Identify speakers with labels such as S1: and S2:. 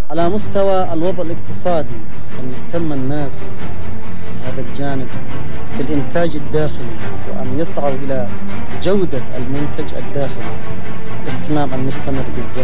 S1: على مستوى الوضع الاقتصادي، أن يهتم الناس بهذا الجانب بالإنتاج الداخلي، وأن يسعوا إلى جودة المنتج الداخلي، الاهتمام المستمر بالزراعة.